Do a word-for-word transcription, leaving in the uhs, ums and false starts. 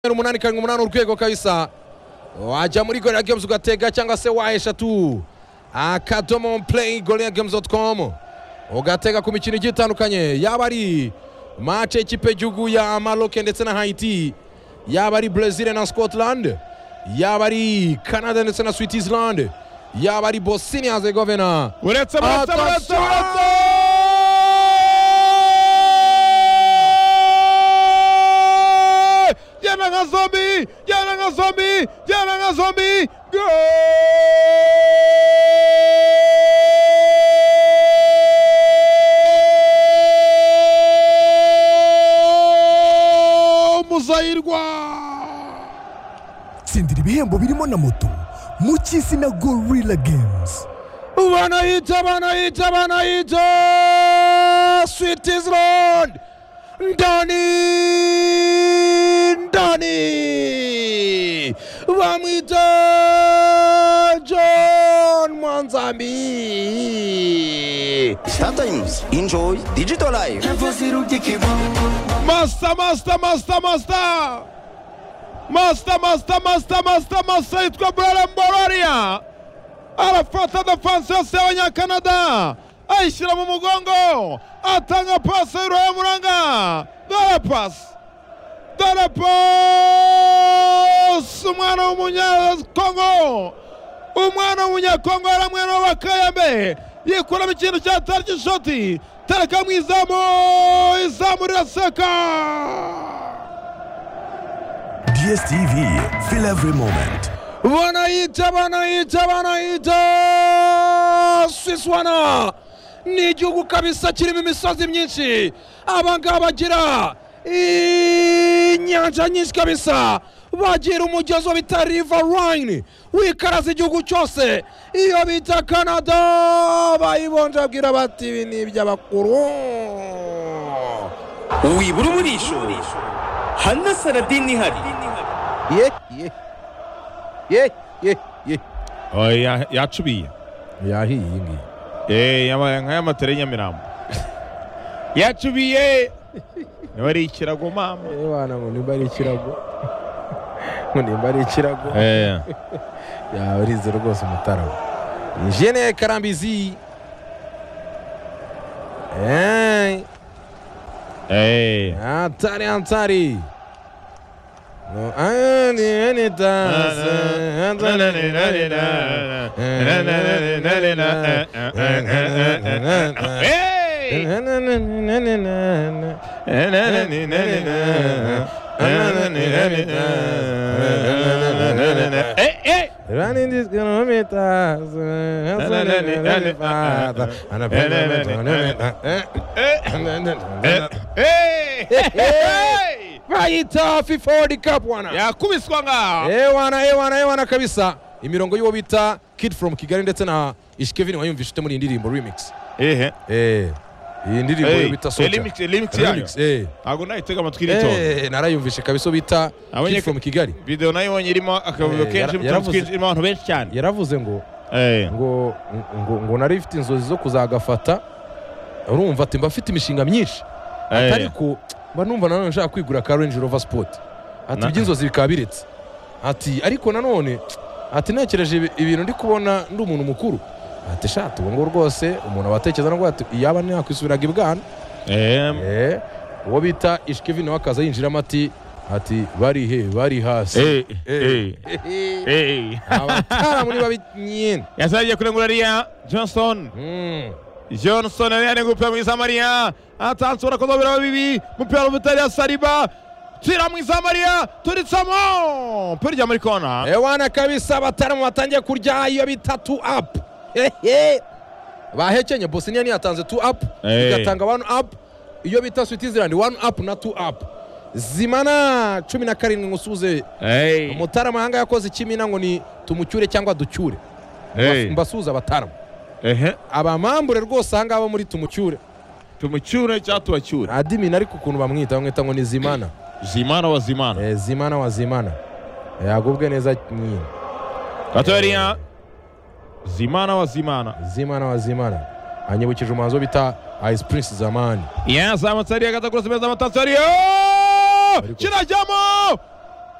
umunani karindwi umunani urwego kabisa wajya muri Gorilla Games ugatega cyangwa se wa eshatu akadomo play gorilla games dot com ugatega ku mikino igiye itandukanye yaba ari match y'ikipe y'igihugu ya Maroc ndetse na Haiti, yaba ari Brazil na Scotland, yaba ari Canada ndetse na Switzerland, yaba ari Bosnia Herzegovina. uretse uretse uretse Yana nga zombie, yana nga zombie, yana nga zombie. Goal! Muzahirwa! Tsindira ibihembo birimo na moto mu cy'isi na Gorilla Games. Banahita banahita banahita Switzerland ndani ndani bamwita John Mwanzambi. Sometimes enjoy digital life. Master, master, master, master. Master, master, master, master, master. Yitwa Brian Bororia. Arafata defense yose y'Abanyakanada. Ayishyira mu mugongo. Atanga pasi y'Uruhaya Muranga. Dore pasi. Dore pasi. Umwana w'Umunyakongo. Umwana w'Umunyakongo aramwena w'Abakayambe. Yikuramo ikintu cyatari cy'ishoti. Tereka mu izamu. Izamu riraseka. D S T V, feel every moment. Banahita banahita banahita Swiswana ni igihugu kabisa kirimo imisozi myinshi, abangaba bagira inyanja nyinshi kabisa, bagira umugezi wa bita River Rhine wikaraza igihugu cyose. Iyo bita Canada bayibonja abwira bati ibi ni iby'abakuru. Wibura umurisho hana saradini hari. ye ye ye ye ye Oya yacubiye. yahiye ngi Eh yabaye nka y'amatere Nyamirambo. Yacubiye. Ni wari ikirago mama. eh wana ngo nimba ari ikirago ngo nimba ari ikirago Eh. ya urize rwose umutaramo. Jene Karambizi eh Eh. atari atari no ani ani dance running these kilometers bayita FIFA World Cup wana Yakubiswa nga. eh wana eh wana eh wana kabisa. Imirongo y'uwo bita Kid from Kigali ndetse na Ishkevin wayumvishite muri indirimbo remix. Eh. Eh iyi ndirimbo yo bita Soja Remix remix yayo. eh Ago nayitega amatwi nito. eh narayumvishe kabisa bita Kid from Kigali. Video nayo yonye irimo akavuyo kenshi irimo abantu benshi cyane. Yaravuze ngo Eh. ngo ngo ngo nari mfite inzozi zo kuzagafata, urumva ati mba mfite imishinga myinshi atari ko mba numva nanone nshaka kwigura ka Range Rover Sport, ati by'inzozi bikaba biretse, ati ariko nanone ati nekereje ibintu ndi kubona ndi umuntu mukuru, ati shatu ngo rwose umuntu abatekereza ngo ati yaba nakwisubiraga ibwana. Eh. eh uwo bita Ishkevin wakaza yinjiramo ati ati bari he bari hasi. Eh. Eh. Eh. abatara muri babinyene Yasaje kurengura Ria Johnson. mm Johnson yari ngupe mu Maria atansura kozobera bibi mupira w'Italia Saliba tira mu Maria turitsamo perja muri kona. ewana kabisa abataramu batangiye kurya iyo bita two up. Hehe bahekenye Bosnia ni yatanze two up igatanga one up, iyo bita Switzerland one up na two up. Zimana cumi na karindwi ngusuze Eh. umutaramu hanga yakoze ikimina ngo ni tumucyure cyangwa ducyure. Eh. Mbasuza abataramu Eh. abamambure rwose hanga abo muri tumucyure Tumucyure cyatubacyure. adimina ariko ukuntu bamwita bamwita ngo ni Zimana. Zimana wa Zimana. eh Zimana wa Zimana yagubwe neza nyine. Katoria Zimana wa Zimana. Zimana wa Zimana anyibukije umuhanzi bita Ice Prince zamani. Yazamutse ariya gaza kurasa meza amatansiyo. Kirajyamo